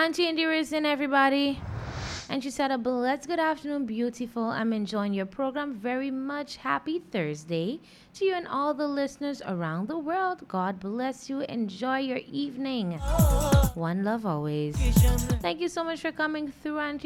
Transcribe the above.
Auntie Indira in everybody. And she said, a blessed good afternoon, beautiful. I'm enjoying your program very much. Happy Thursday to you and all the listeners around the world. God bless you. Enjoy your evening. One love always. Thank you so much for coming through, Auntie.